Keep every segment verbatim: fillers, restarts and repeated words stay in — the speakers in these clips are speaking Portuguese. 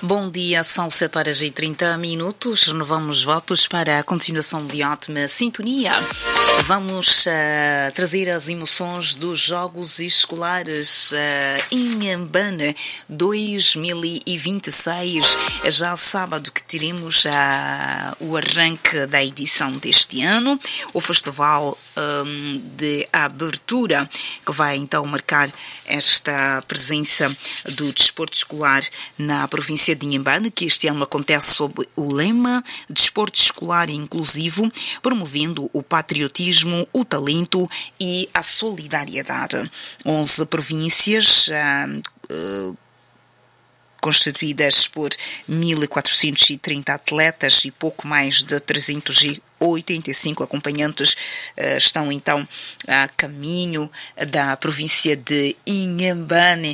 Bom dia, são sete horas e trinta minutos. Renovamos votos para a continuação de ótima sintonia. Vamos uh, trazer as emoções dos Jogos Escolares uh, Inhambane dois mil e vinte e seis. É já sábado que teremos uh, o arranque da edição deste ano, o festival um, de abertura, que vai então marcar esta presença do desporto escolar na província de Inhambane, que este ano acontece sob o lema Desporto Escolar Inclusivo, promovendo o patriotismo, o talento e a solidariedade. onze províncias uh, uh, constituídas por mil quatrocentos e trinta atletas e pouco mais de trezentos e oitenta e cinco acompanhantes uh, estão então a caminho da província de Inhambane,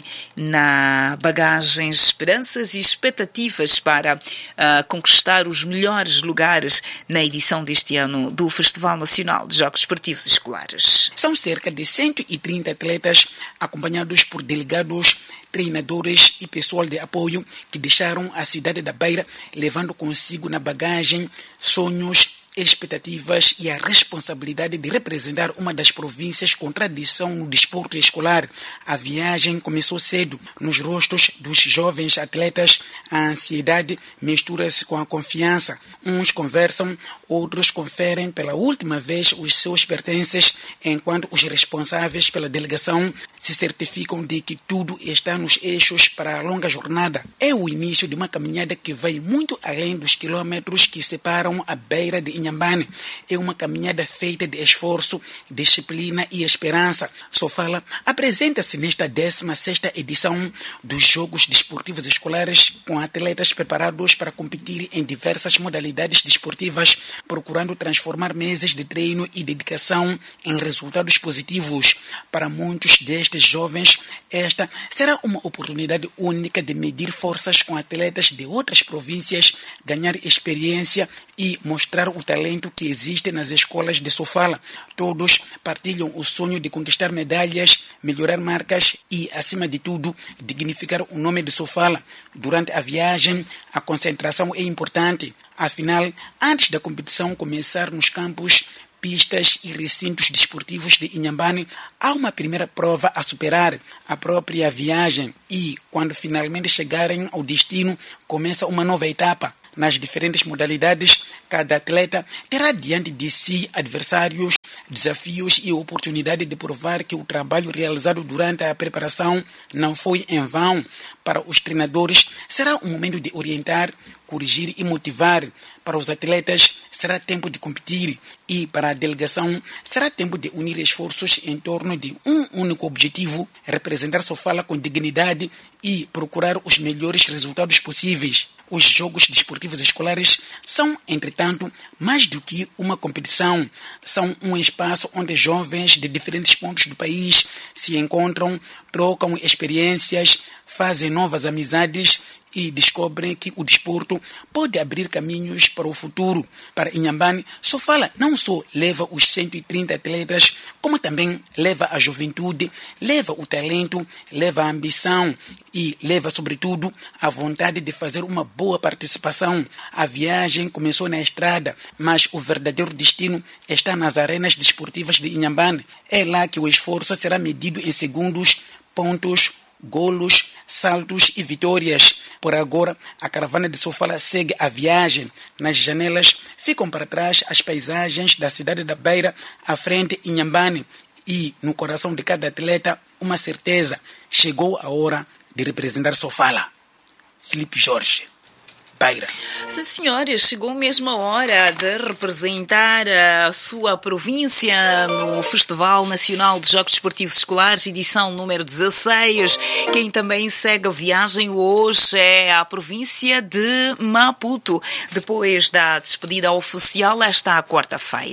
na bagagem esperanças e expectativas para uh, conquistar os melhores lugares na edição deste ano do Festival Nacional de Jogos Esportivos Escolares. São cerca de cento e trinta atletas acompanhados por delegados, treinadores e pessoal de apoio que deixaram a cidade da Beira levando consigo na bagagem sonhos, expectativas e a responsabilidade de representar uma das províncias com tradição no desporto escolar. A viagem começou cedo. Nos rostos dos jovens atletas, a ansiedade mistura-se com a confiança. Uns conversam, outros conferem pela última vez os seus pertences, enquanto os responsáveis pela delegação se certificam de que tudo está nos eixos para a longa jornada. É o início de uma caminhada que vai muito além dos quilômetros que separam a Beira de Inhambane. É uma caminhada feita de esforço, disciplina e esperança. Sofala apresenta-se nesta décima sexta edição dos Jogos Desportivos Escolares, com atletas preparados para competir em diversas modalidades desportivas, procurando transformar meses de treino e dedicação em resultados positivos. Para muitos destes jovens, esta será uma oportunidade única de medir forças com atletas de outras províncias, ganhar experiência e mostrar o talento que existe nas escolas de Sofala. Todos partilham o sonho de conquistar medalhas, melhorar marcas e, acima de tudo, dignificar o nome de Sofala. Durante a viagem, a concentração é importante. Afinal, antes da competição começar nos campos, pistas e recintos desportivos de Inhambane, há uma primeira prova a superar, a própria viagem. E, quando finalmente chegarem ao destino, começa uma nova etapa. Nas diferentes modalidades, cada atleta terá diante de si adversários, desafios e oportunidade de provar que o trabalho realizado durante a preparação não foi em vão. Para os treinadores, será um momento de orientar, corrigir e motivar. Para os atletas, será tempo de competir. E para a delegação, será tempo de unir esforços em torno de um único objetivo: representar Sofala com dignidade e procurar os melhores resultados possíveis. Os Jogos Desportivos Escolares são, entretanto, mais do que uma competição. São um espaço onde jovens de diferentes pontos do país se encontram, trocam experiências, fazem novas amizades e descobrem que o desporto pode abrir caminhos para o futuro. Para Inhambane, Sofala não só leva os cento e trinta atletas, como também leva a juventude, leva o talento, leva a ambição e leva, sobretudo, a vontade de fazer uma boa participação. A viagem começou na estrada, mas o verdadeiro destino está nas arenas desportivas de Inhambane. É lá que o esforço será medido em segundos, pontos, golos, saltos e vitórias. Por agora, a caravana de Sofala segue a viagem. Nas janelas ficam para trás as paisagens da cidade da Beira, à frente Inhambane. E no coração de cada atleta, uma certeza: chegou a hora de representar Sofala. Filipe Jorge, Beira. Sim, senhores, chegou mesmo a hora de representar a sua província no Festival Nacional de Jogos Esportivos Escolares, edição número dezasseis. Quem também segue a viagem hoje é a província de Maputo, depois da despedida oficial esta quarta-feira.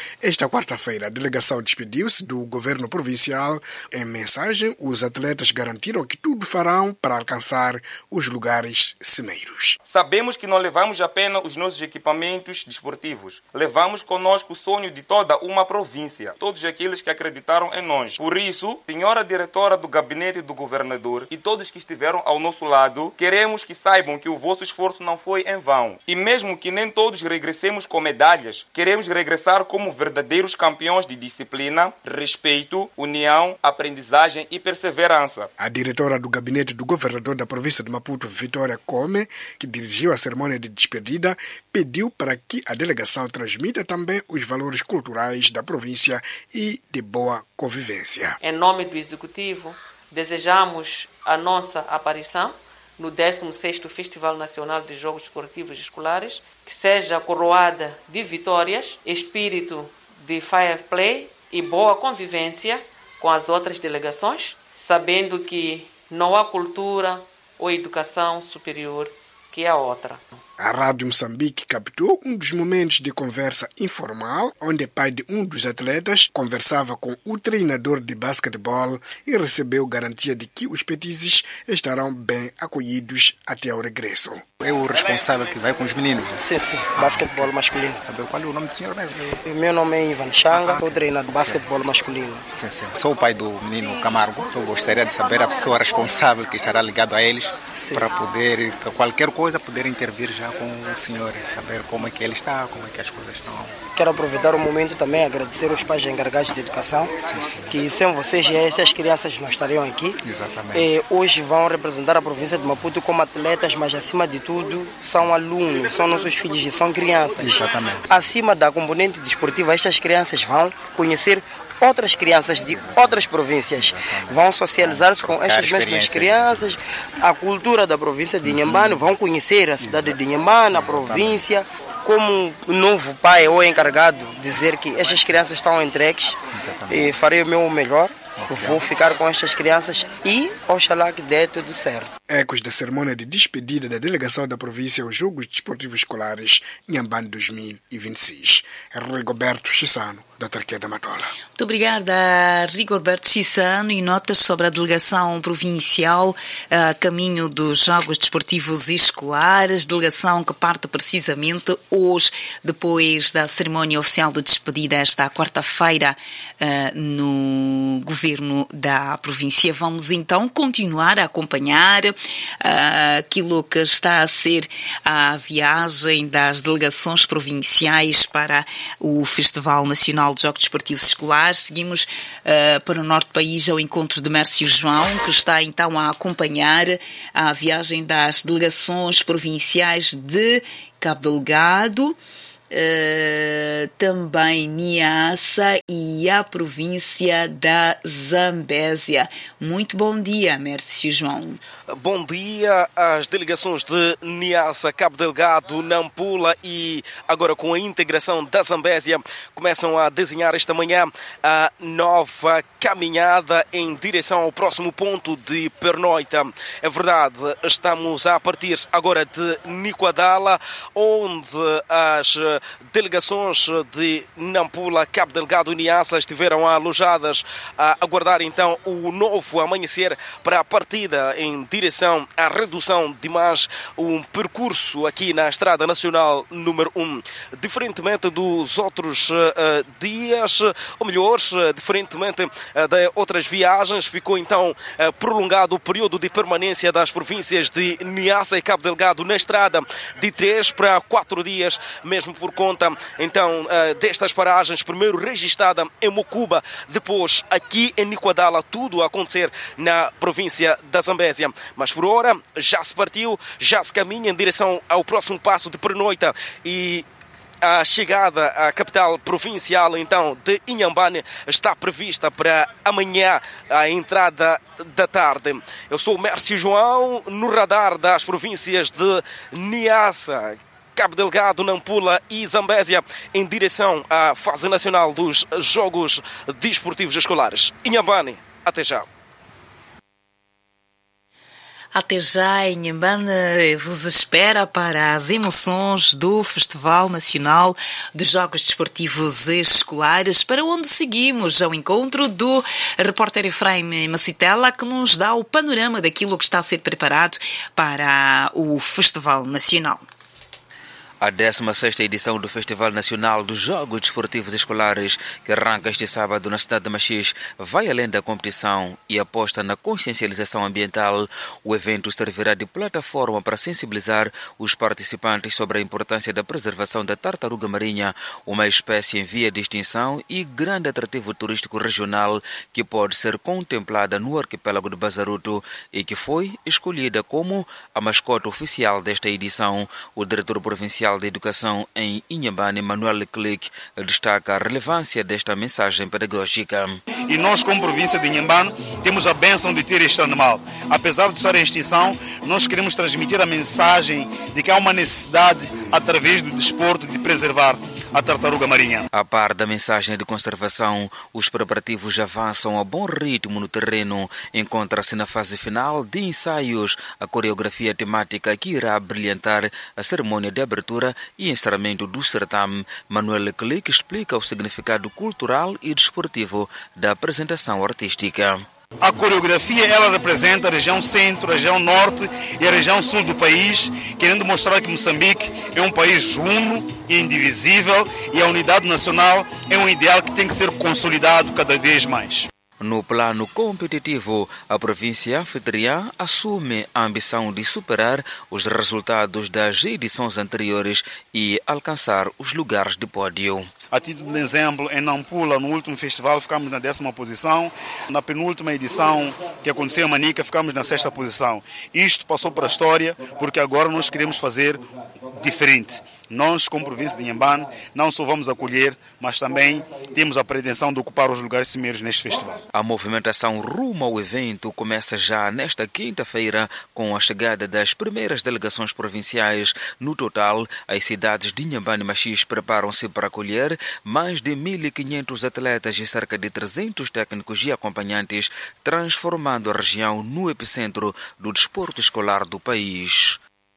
Esta quarta-feira, a delegação despediu-se do governo provincial. Em mensagem, os atletas garantiram que tudo farão para alcançar os lugares cimeiros. Sabemos que não levamos apenas os nossos equipamentos desportivos. Levamos conosco o sonho de toda uma província, todos aqueles que acreditaram em nós. Por isso, senhora diretora do gabinete do governador e todos que estiveram ao nosso lado, queremos que saibam que o vosso esforço não foi em vão. E mesmo que nem todos regressemos com medalhas, queremos regressar como verdadeiros campeões de disciplina, respeito, união, aprendizagem e perseverança. A diretora do gabinete do governador da província de Maputo, Vitória Come, que dirigiu a cerimônia de despedida, pediu para que a delegação transmita também os valores culturais da província e de boa convivência. Em nome do Executivo, desejamos a nossa aparição no décimo sexto Festival Nacional de Jogos Esportivos Escolares, que seja coroada de vitórias, espírito de fair play e boa convivência com as outras delegações, sabendo que não há cultura ou educação superior que a outra. A Rádio Moçambique captou um dos momentos de conversa informal, onde o pai de um dos atletas conversava com o treinador de basquetebol e recebeu garantia de que os petizes estarão bem acolhidos até o regresso. É o responsável que vai com os meninos? Sim, sim, basquetebol masculino. Sabe qual é o nome do senhor mesmo? O meu nome é Ivan Changa, sou treinador de basquetebol masculino. Sim, sim. Sou o pai do menino Camargo. Eu gostaria de saber a pessoa responsável que estará ligado a eles, sim, para poder, qualquer coisa, poder intervir já com o senhor, saber como é que ele está, como é que as coisas estão. Quero aproveitar o momento também agradecer aos pais encarregados de educação, sim, sim, que sem vocês e essas crianças não estariam aqui. Exatamente. E hoje vão representar a província de Maputo como atletas, mas acima de tudo são alunos, são nossos filhos e são crianças. Exatamente. Acima da componente desportiva, estas crianças vão conhecer outras crianças de outras províncias, vão socializar-se com estas mesmas crianças, a cultura da província de Inhambane, vão conhecer a cidade de Inhambane, a província, como novo pai ou encarregado, dizer que estas crianças estão entregues. E farei o meu melhor, vou ficar com estas crianças e oxalá que dê tudo certo. Ecos da cerimônia de despedida da delegação da província aos Jogos Desportivos Escolares Inhambane dois mil e vinte e seis. Rigoberto Chissano, da Tarquia da Matola. Muito obrigada, Rigoberto Chissano. E notas sobre a delegação provincial a caminho dos Jogos Desportivos Escolares, delegação que parte precisamente hoje, depois da cerimónia oficial de despedida esta quarta-feira no governo da província. Vamos então continuar a acompanhar Uh, aquilo que está a ser a viagem das delegações provinciais para o Festival Nacional de Jogos Desportivos Escolares. Seguimos uh, para o norte do país ao encontro de Mércio João, que está então a acompanhar a viagem das delegações provinciais de Cabo Delgado, Uh, também Niassa e a província da Zambésia. Muito bom dia, Mércio João. Bom dia às delegações de Niassa, Cabo Delgado, Nampula e agora com a integração da Zambésia começam a desenhar esta manhã a nova caminhada em direção ao próximo ponto de pernoita. É verdade, estamos a partir agora de Niquadala, onde as delegações de Nampula, Cabo Delgado e Niassa estiveram alojadas a aguardar então o novo amanhecer para a partida em direção à redução de mais um percurso aqui na Estrada Nacional número um. Diferentemente dos outros uh, dias, ou melhor, uh, diferentemente uh, de outras viagens, ficou então uh, prolongado o período de permanência das províncias de Niassa e Cabo Delgado na estrada de três para quatro dias, mesmo por conta então destas paragens, primeiro registada em Mocuba, depois aqui em Niquadala, tudo a acontecer na província da Zambésia. Mas por hora já se partiu, já se caminha em direção ao próximo passo de pernoita e a chegada à capital provincial, então, de Inhambane está prevista para amanhã, a entrada da tarde. Eu sou o Mércio João, no radar das províncias de Niassa, Cabo Delgado, Nampula e Zambésia, em direção à fase nacional dos Jogos Desportivos Escolares. Inhambane, até já. Até já, em Inhambane vos espera para as emoções do Festival Nacional de Jogos Desportivos Escolares, para onde seguimos ao encontro do repórter Efraim Macitela, que nos dá o panorama daquilo que está a ser preparado para o Festival Nacional. A décima sexta edição do Festival Nacional dos Jogos Desportivos Escolares, que arranca este sábado na cidade de Machixe, vai além da competição e aposta na consciencialização ambiental. O evento servirá de plataforma para sensibilizar os participantes sobre a importância da preservação da tartaruga marinha, uma espécie em via de extinção e grande atrativo turístico regional que pode ser contemplada no arquipélago de Bazaruto e que foi escolhida como a mascote oficial desta edição. O diretor provincial de Educação em Inhambane, Manuel Leclerc, destaca a relevância desta mensagem pedagógica. E nós, como província de Inhambane, temos a bênção de ter este animal. Apesar de estar em extinção, nós queremos transmitir a mensagem de que há uma necessidade, através do desporto, de preservar a tartaruga marinha. A par da mensagem de conservação, os preparativos avançam a bom ritmo no terreno. Encontra-se na fase final de ensaios a coreografia temática que irá brilhantar a cerimônia de abertura e encerramento do certame. Manuel Leclerc explica o significado cultural e desportivo da apresentação artística. A coreografia, ela representa a região centro, a região norte e a região sul do país, querendo mostrar que Moçambique é um país uno e indivisível e a unidade nacional é um ideal que tem que ser consolidado cada vez mais. No plano competitivo, a província anfitriã assume a ambição de superar os resultados das edições anteriores e alcançar os lugares de pódio. A título de exemplo, em Nampula, no último festival, ficamos na décima posição. Na penúltima edição, que aconteceu em Manica, ficamos na sexta posição. Isto passou para a história, porque agora nós queremos fazer diferente. Nós, como província de Inhambane, não só vamos acolher, mas também temos a pretensão de ocupar os lugares cimeiros neste festival. A movimentação rumo ao evento começa já nesta quinta-feira, com a chegada das primeiras delegações provinciais. No total, as cidades de Inhambane e Machixe preparam-se para acolher mais de mil e quinhentos atletas e cerca de trezentos técnicos e acompanhantes, transformando a região no epicentro do desporto escolar do país.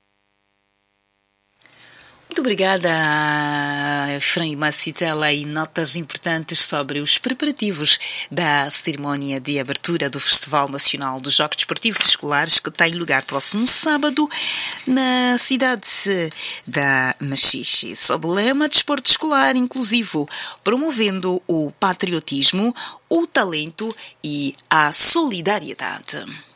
Muito obrigada, Efraim Macitela, e notas importantes sobre os preparativos da cerimónia de abertura do Festival Nacional dos Jogos Desportivos Escolares, que tem lugar próximo sábado na cidade da Machixe, sob o lema Desporto Escolar Inclusivo, promovendo o patriotismo, o talento e a solidariedade.